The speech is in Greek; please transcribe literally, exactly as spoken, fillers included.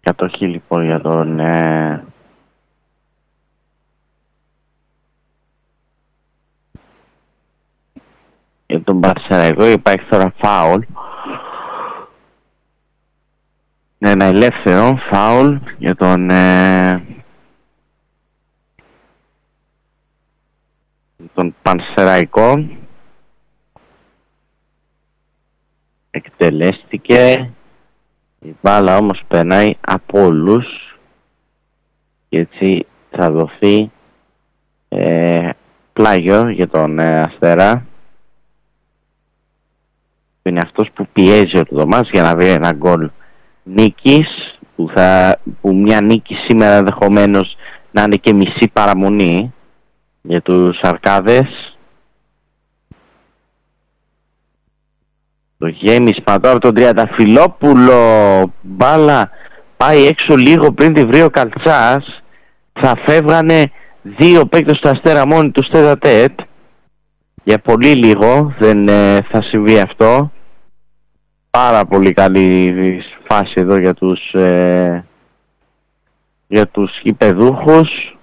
Κατοχή λοιπόν για τον ε, για τον Πανσεραϊκό. Υπάρχει τώρα φάουλ. Ένα ελεύθερο φάουλ για τον ε, τον Πανσεραϊκό. Εκτελέστηκε. Η μπάλα όμως περνάει από όλους και έτσι θα δοθεί ε, πλάγιο για τον ε, Αστέρα. Είναι αυτός που πιέζει όλο το μάτς για να βρει ένα γκολ νίκης, που, θα, που μια νίκη σήμερα ενδεχομένως να είναι και μισή παραμονή για τους Αρκάδες. Το γέμισμα τώρα τον Τριανταφυλόπουλο, μπάλα πάει έξω λίγο πριν τη βρει ο Καλτσάς. Θα φεύγανε δύο παίκτες του Αστέρα μόνοι τους τέτα τέτ. Για πολύ λίγο δεν ε, θα συμβεί αυτό. Πάρα πολύ καλή φάση εδώ για τους ε, για τους γηπεδούχους.